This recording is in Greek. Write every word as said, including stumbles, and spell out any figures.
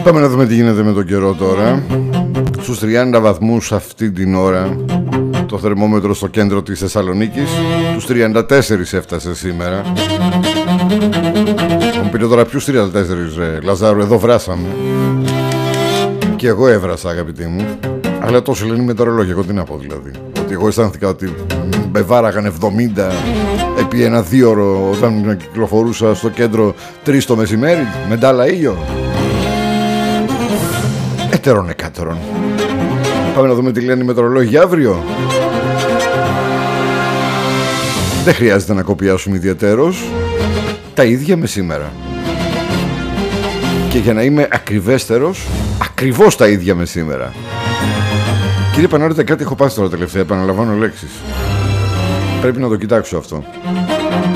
Πάμε να δούμε τι γίνεται με τον καιρό τώρα. Στους τριάντα βαθμούς αυτή την ώρα το θερμόμετρο στο κέντρο της Θεσσαλονίκης. Τους τριάντα τέσσερα έφτασε σήμερα. Μου πήρε τώρα ποιους τριάντα τέσσερα, ρε Λαζάρου, εδώ βράσαμε. Και εγώ έβρασα, αγαπητοί μου. Αλλά τόσο λένε οι μετεωρολόγοι, εγώ τι να πω δηλαδή. Ότι εγώ αισθάνθηκα ότι με βάραγαν εβδομήντα επί ένα δίωρο όταν κυκλοφορούσα στο κέντρο τρεις το μεσημέρι, με ντάλα ήλιο. Έτερον εκάτερον. Πάμε να δούμε τι λένε οι μετεωρολόγοι αύριο. Δεν χρειάζεται να κοπιάσουμε ιδιαίτερος. Τα ίδια με σήμερα. Και για να είμαι ακριβέστερος, ακριβώς τα ίδια με σήμερα. Κύριε Πανάρητα, κάτι έχω πάθει τώρα τελευταία, επαναλαμβάνω λέξεις. Πρέπει να το κοιτάξω αυτό.